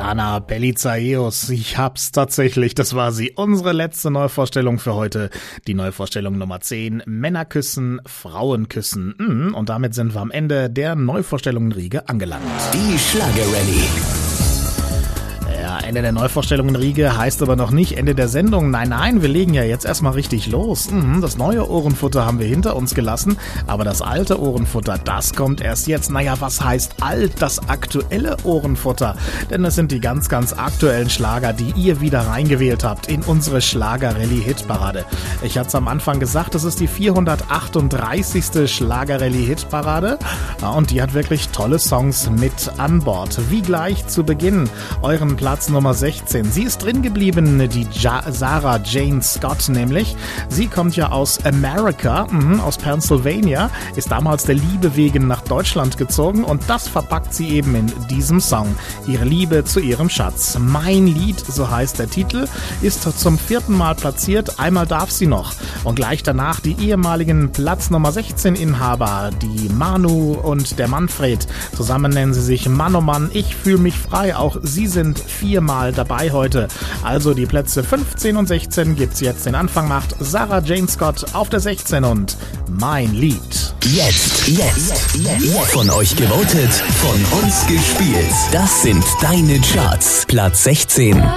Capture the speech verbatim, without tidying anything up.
Anna Belizaeus, ich hab's tatsächlich, das war sie. Unsere letzte Neuvorstellung für heute, die Neuvorstellung Nummer zehn, Männer küssen, Frauen küssen. Und damit sind wir am Ende der Neuvorstellungen-Riege angelangt. Die Schlager-Rallye. Ende der Neuvorstellungen-Riege heißt aber noch nicht Ende der Sendung. Nein, nein, wir legen ja jetzt erstmal richtig los. Das neue Ohrenfutter haben wir hinter uns gelassen, aber das alte Ohrenfutter, das kommt erst jetzt. Naja, was heißt alt? Das aktuelle Ohrenfutter. Denn es sind die ganz, ganz aktuellen Schlager, die ihr wieder reingewählt habt in unsere Schlager-Rallye-Hitparade. Ich hatte es am Anfang gesagt, es ist die vierhundertachtunddreißigste Schlager-Rallye-Hitparade. Und die hat wirklich tolle Songs mit an Bord. Wie gleich zu Beginn euren Platz Nummer sechzehn. Sie ist drin geblieben, die ja- Sarah Jane Scott nämlich. Sie kommt ja aus America, mh, aus Pennsylvania, ist damals der Liebe wegen nach Deutschland gezogen und das verpackt sie eben in diesem Song. Ihre Liebe zu ihrem Schatz. Mein Lied, so heißt der Titel, ist zum vierten Mal platziert. Einmal darf sie noch. Und gleich danach die ehemaligen Platz Nummer sechzehn Inhaber, die Manu und der Manfred. Zusammen nennen sie sich Mann oh Mann, ich fühle mich frei. Auch sie sind viermal dabei heute. Also die Plätze fünfzehn und sechzehn gibt's jetzt. Den Anfang macht Sarah Jane Scott auf der sechzehn und Mein Lied. Jetzt, jetzt, jetzt. Von euch gewotet, von uns gespielt. Das sind deine Charts. Platz sechzehn.